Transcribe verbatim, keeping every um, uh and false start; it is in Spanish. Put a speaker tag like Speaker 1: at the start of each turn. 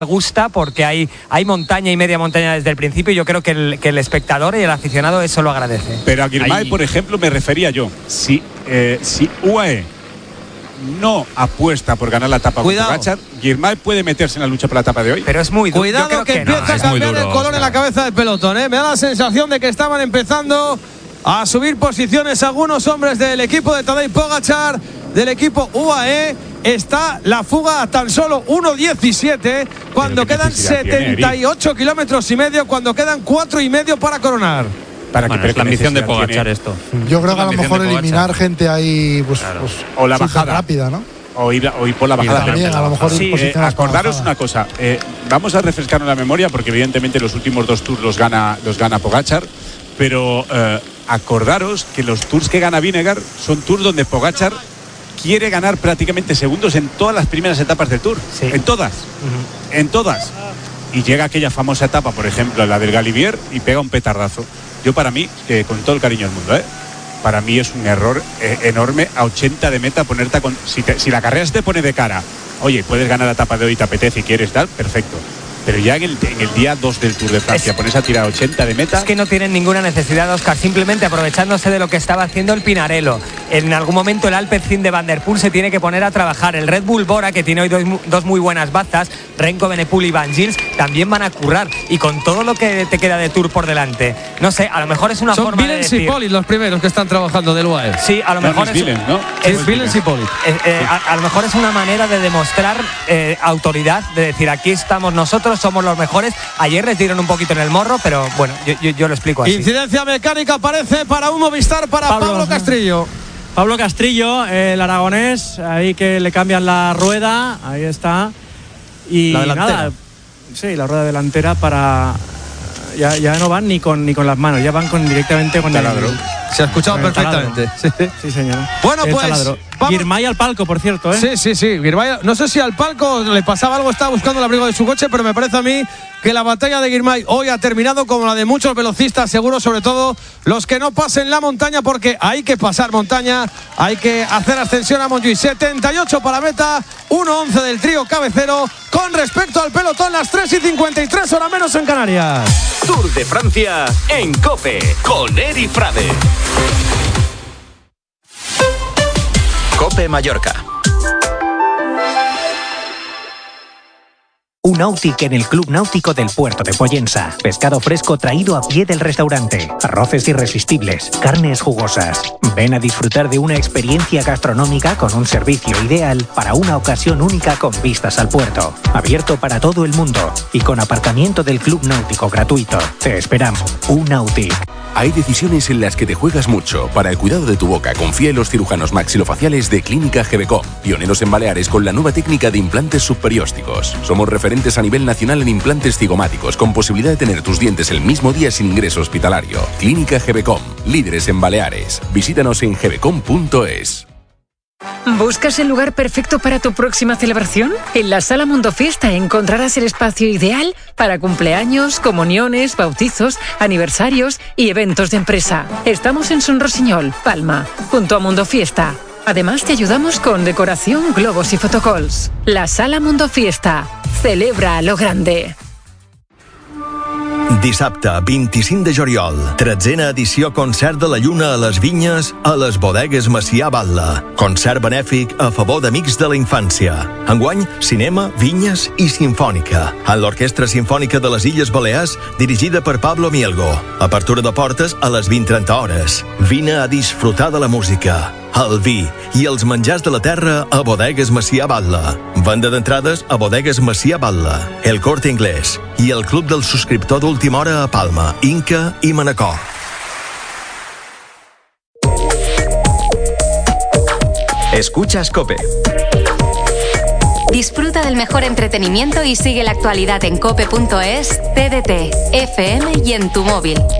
Speaker 1: Me gusta porque hay, hay montaña y media montaña desde el principio y yo creo que el, que el espectador y el aficionado eso lo agradece.
Speaker 2: Pero a Girmay, por ejemplo, me refería yo. Si, eh, si U A E no apuesta por ganar la etapa con Pogačar, Girmay puede meterse en la lucha por la etapa de hoy.
Speaker 1: Pero es muy duro.
Speaker 3: Cuidado que, que
Speaker 1: no,
Speaker 3: empieza a cambiar duro, el color en la cabeza del pelotón, ¿eh? Me da la sensación de que estaban empezando a subir posiciones algunos hombres del equipo de Tadej Pogačar, del equipo U A E. Está la fuga a tan solo uno diecisiete cuando quedan setenta y ocho kilómetros y medio, cuando quedan cuatro y medio para coronar.
Speaker 4: Para bueno, que es la ambición de Pogačar esto.
Speaker 5: Yo creo que a lo mejor eliminar gente ahí pues, claro. pues
Speaker 2: o la bajada
Speaker 5: rápida, ¿no?
Speaker 2: O ir, o ir por la bajada.
Speaker 5: También, a lo mejor
Speaker 2: sí, eh, acordaros una cosa. Eh, vamos a refrescarnos la memoria porque evidentemente los últimos dos tours los gana, los gana Pogačar, pero eh, acordaros que los tours que gana Vinegar son tours donde Pogačar quiere ganar prácticamente segundos en todas las primeras etapas del Tour. Sí. En todas. Uh-huh. En todas. Y llega aquella famosa etapa, por ejemplo, la del Galibier, y pega un petardazo. Yo para mí, eh, con todo el cariño del mundo, ¿eh? para mí es un error eh, enorme a ochenta de meta ponerte con... Si, te, si la carrera se te pone de cara, oye, puedes ganar la etapa de hoy, te apetece y quieres tal, perfecto. Pero ya en el, en el día dos del Tour de Francia, es, pones a tirar ochenta de meta.
Speaker 1: Es que no tienen ninguna necesidad, Óscar, simplemente aprovechándose de lo que estaba haciendo el Pinarello. En algún momento el Alpecin de Van der Poel se tiene que poner a trabajar. El Red Bull Bora, que tiene hoy dos, dos muy buenas bazas, Renko Evenepoel y Van Gils, también van a currar. Y con todo lo que te queda de Tour por delante, no sé, a lo mejor es una
Speaker 3: Son
Speaker 1: forma
Speaker 3: Villens
Speaker 1: de decir...
Speaker 3: y Polit los primeros que están trabajando del U A E.
Speaker 1: Sí, a lo mejor
Speaker 2: no,
Speaker 1: es...
Speaker 2: Villens, ¿no?
Speaker 1: Es
Speaker 3: Villens y Polit.
Speaker 1: Eh, eh, a, a lo mejor es una manera de demostrar eh, autoridad, de decir, aquí estamos nosotros, somos los mejores. Ayer les dieron un poquito en el morro, pero bueno, yo, yo, yo lo explico así.
Speaker 3: Incidencia mecánica parece para un Movistar, para Pablo, Pablo Castrillo.
Speaker 6: Pablo Castrillo, el aragonés, ahí que le cambian la rueda, ahí está. Y
Speaker 3: la delantera.
Speaker 6: Nada, sí, la rueda delantera para... Ya, ya no van ni con ni con las manos, ya van con directamente con el
Speaker 2: taladro.
Speaker 3: Se ha escuchado perfectamente. Sí.
Speaker 6: sí, señor.
Speaker 3: Bueno, el pues.
Speaker 6: Girmay al palco, por cierto, ¿eh?
Speaker 3: Sí, sí, sí. Girmay, no sé si al palco le pasaba algo, estaba buscando el abrigo de su coche, pero me parece a mí que la batalla de Girmay hoy ha terminado como la de muchos velocistas, seguro, sobre todo los que no pasen la montaña, porque hay que pasar montaña, hay que hacer ascensión a Montjuïc. setenta y ocho para meta, uno once del trío cabecero. Con respecto al pelotón, las tres y cincuenta y tres, hora menos en Canarias.
Speaker 7: Tour de Francia en COPE con Eri Frade. COPE Mallorca.
Speaker 8: Un Nautic en el Club Náutico del Puerto de Pollensa. Pescado fresco traído a pie del restaurante. Arroces irresistibles. Carnes jugosas. Ven a disfrutar de una experiencia gastronómica con un servicio ideal para una ocasión única con vistas al puerto. Abierto para todo el mundo y con aparcamiento del Club Náutico gratuito. Te esperamos. Un Nautic.
Speaker 9: Hay decisiones en las que te juegas mucho. Para el cuidado de tu boca, confía en los cirujanos maxilofaciales de Clínica Gebecom. Pioneros en Baleares con la nueva técnica de implantes subperiósticos. Somos referentes a nivel nacional en implantes cigomáticos, con posibilidad de tener tus dientes el mismo día sin ingreso hospitalario. Clínica Gebecom, líderes en Baleares. Visítanos en gebecom punto es.
Speaker 10: ¿Buscas el lugar perfecto para tu próxima celebración? En la Sala Mundo Fiesta encontrarás el espacio ideal para cumpleaños, comuniones, bautizos, aniversarios y eventos de empresa. Estamos en Son Rosiñol, Palma, junto a Mundo Fiesta. Además te ayudamos con decoración, globos y photocalls. La Sala Mundo Fiesta. Celebra a lo grande.
Speaker 11: Dissabte, vint-i-cinc de juliol, tretzena edició Concert de la Lluna a les Vinyes a les Bodegues Macià Batlle. Concert benèfic a favor d'amics de la infància. Enguany, cinema, vinyes i sinfònica. En l'Orquestra Simfònica de les Illes Balears, dirigida per Pablo Mielgo. Apertura de portes a les vint trenta hores. Vine a disfrutar de la música, el vi i els menjars de la terra a Bodegues Macià Batlle. Venda d'entrades a Bodegues Macià Batlle, El Corte Inglés i el Club del Subscriptor d'Última Hora a Palma, Inca i Manacor.
Speaker 7: Escuchas COPE.
Speaker 12: Disfruta del mejor entretenimiento y sigue la actualidad en cope punto es, T D T, F M y en tu móvil.